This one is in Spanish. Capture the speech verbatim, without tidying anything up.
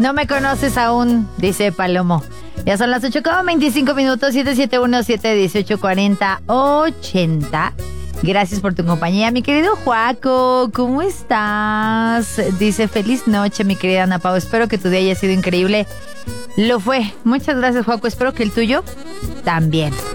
No me conoces aún, dice Palomo. Ya son las ocho con veinticinco minutos, siete siete uno, siete uno ocho, cuatro cero, ochenta. Gracias por tu compañía, mi querido Juaco. ¿Cómo estás? Dice, feliz noche, mi querida Ana Pau. Espero que tu día haya sido increíble. Lo fue. Muchas gracias, Juaco. Espero que el tuyo también.